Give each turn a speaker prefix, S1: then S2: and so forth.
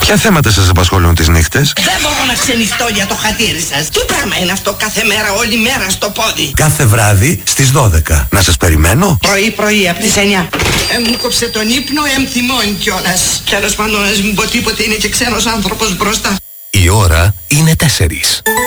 S1: Ποια θέματα σας απασχολούν τις νύχτες?
S2: Δεν μπορώ να ξενυχτώ για το χατήρι σας. Τι πράγμα είναι αυτό κάθε μέρα, όλη μέρα στο πόδι?
S1: Κάθε βράδυ στις 12. Να σας περιμένω?
S2: Πρωί από τις 9. Μου κόψε τον ύπνο, θυμώνει κιόλας. Τέλος πάντων, ας μην πω τίποτε, είναι και ξένος άνθρωπος μπροστά.
S3: Η ώρα είναι 4.